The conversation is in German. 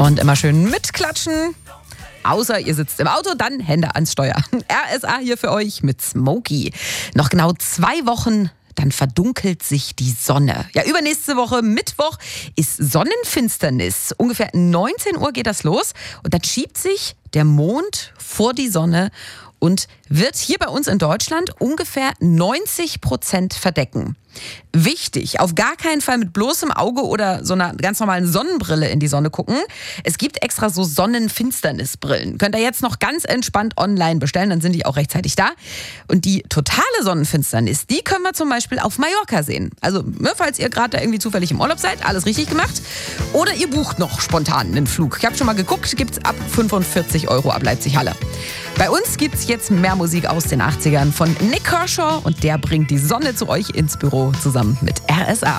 Und immer schön mitklatschen. Außer ihr sitzt im Auto, dann Hände ans Steuer. RSA hier für euch mit Smokey. Noch genau 2 Wochen, dann verdunkelt sich die Sonne. Ja, übernächste Woche, Mittwoch, ist Sonnenfinsternis. Ungefähr 19 Uhr geht das los. Und dann schiebt sich der Mond vor die Sonne und wird hier bei uns in Deutschland ungefähr 90% verdecken. Wichtig, auf gar keinen Fall mit bloßem Auge oder so einer ganz normalen Sonnenbrille in die Sonne gucken. Es gibt extra so Sonnenfinsternisbrillen. Könnt ihr jetzt noch ganz entspannt online bestellen, dann sind die auch rechtzeitig da. Und die totale Sonnenfinsternis, die können wir zum Beispiel auf Mallorca sehen. Also, falls ihr gerade da irgendwie zufällig im Urlaub seid, alles richtig gemacht. Oder ihr bucht noch spontan einen Flug. Ich habe schon mal geguckt, gibt's ab 45 € ab Leipzig-Halle. Bei uns gibt's jetzt mehr Musik aus den 80ern von Nik Kershaw und der bringt die Sonne zu euch ins Büro zusammen mit RSA.